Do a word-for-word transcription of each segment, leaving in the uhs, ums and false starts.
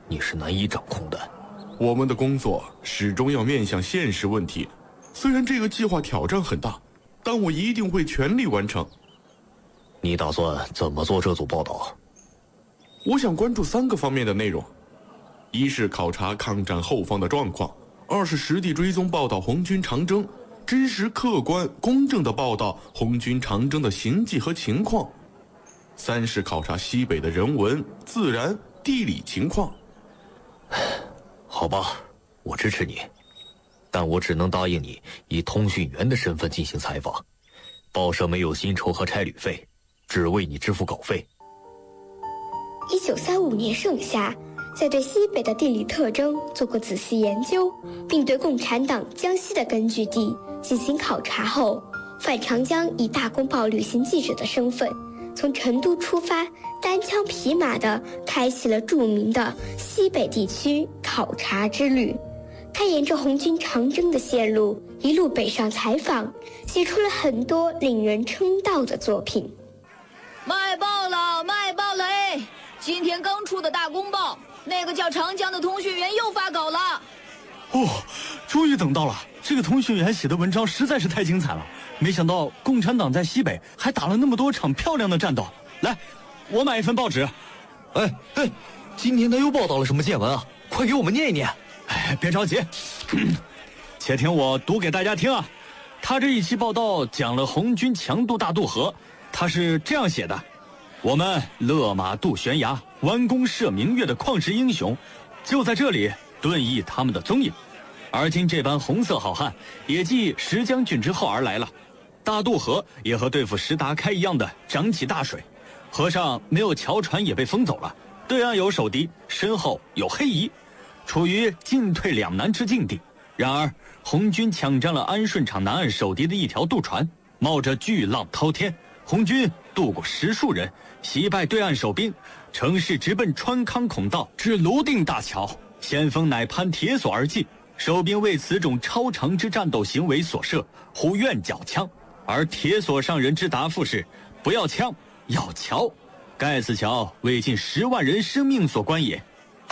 你是难以掌控的。 我们的工作始终要面向现实问题，虽然这个计划挑战很大，但我一定会全力完成。 你打算怎么做这组报道？ 我想关注三个方面的内容：一是考察抗战后方的状况，二是实地追踪报道红军长征，真实客观公正地报道红军长征的行迹和情况；三是考察西北的人文、自然、地理情况。 好吧，我支持你，但我只能答应你以通讯员的身份进行采访。报社没有薪酬和差旅费，只为你支付稿费。 一九三五年盛夏，在对西北的地理特征做过仔细研究，并对共产党江西的根据地进行考察后，范长江以大公报旅行记者的身份，从成都出发，单枪匹马地开启了著名的西北地区考察之旅。他沿着红军长征的线路一路北上采访，写出了很多令人称道的作品。 卖报了，卖报了！哎，今天刚出的大公报，那个叫长江的通讯员又发稿了。 哦，终于等到了！这个通讯员写的文章实在是太精彩了，没想到共产党在西北还打了那么多场漂亮的战斗。来，我买一份报纸。 哎哎，今天他又报道了什么见闻啊？快给我们念一念。 哎，别着急，且听我读给大家听啊。他这一期报道讲了红军强渡大渡河，他是这样写的：我们勒马渡悬崖、弯弓射明月的旷世英雄，就在这里顿缢他们的踪影。而今这般红色好汉，也继石将军之后而来了。大渡河也和对付石达开一样的涨起大水，河上没有桥船也被封走了，对岸有守敌，身后有黑夷，处于进退两难之境地。然而红军抢占了安顺场南岸守敌的一条渡船，冒着巨浪滔天，红军渡过十数人，袭败对岸守兵，乘势直奔川康孔道至泸定大桥，先锋乃攀铁索而进。守兵为此种超常之战斗行为所慑，呼愿缴枪，而铁索上人之答复是：不要枪，要桥。盖此桥为近十万人生命所关也。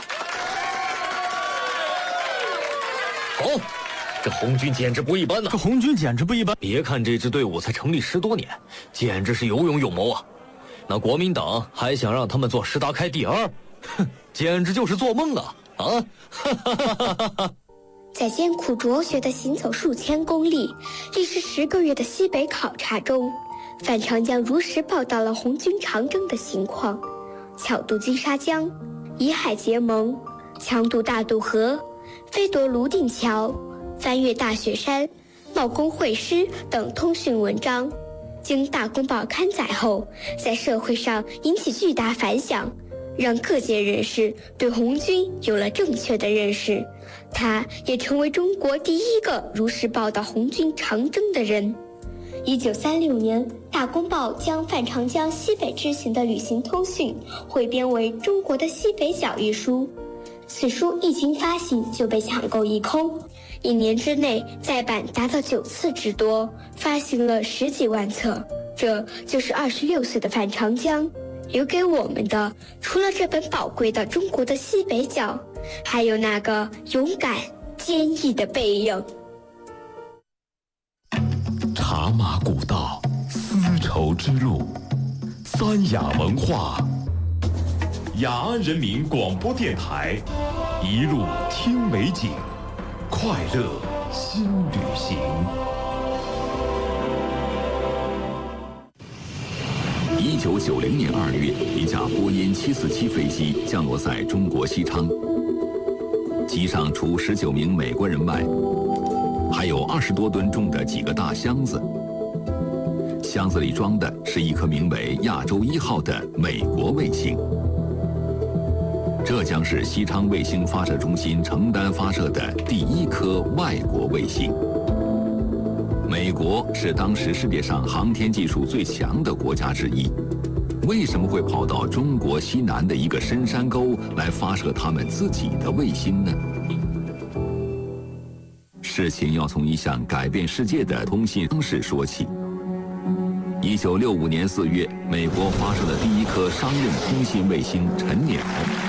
好，这红军简直不一般呐！ 这红军简直不一般。 别看这支队伍才成立十多年，简直是有勇有谋啊！那国民党还想让他们做石达开第二，哼，简直就是做梦啊！啊，哈哈哈哈哈！ 在艰苦卓绝的行走数千公里、历时十个月的西北考察中，范长江如实报道了红军长征的情况：巧渡金沙江、以海结盟、强渡大渡河、飞夺泸定桥、翻越大雪山、冒功会师等通讯文章，经大公报刊载后，在社会上引起巨大反响，让各界人士对红军有了正确的认识。他也成为中国第一个如实报道红军长征的人。一九三六年，大公报将范长江西北之行的旅行通讯汇编为《中国的西北角》一书。此书一经发行就被抢购一空，一年之内再版达到九次之多，发行了十几万册。这就是二十六岁的范长江留给我们的，除了这本宝贵的《中国的西北角》，还有那个勇敢坚毅的背影。 茶马古道，丝绸之路，三雅文化，雅安人民广播电台，一路听美景，快乐新旅行。一九九零年二月，一架波音七四七飞机降落在中国西昌，机上除十九名美国人外，还有二十多吨重的几个大箱子，箱子里装的是一颗名为亚洲一号的美国卫星。这将是西昌卫星发射中心承担发射的第一颗外国卫星。美国是当时世界上航天技术最强的国家之一，为什么会跑到中国西南的一个深山沟来发射他们自己的卫星呢？事情要从一项改变世界的通信方式说起。一九六五年四月，美国发射了第一颗商用通信卫星“晨鸟”。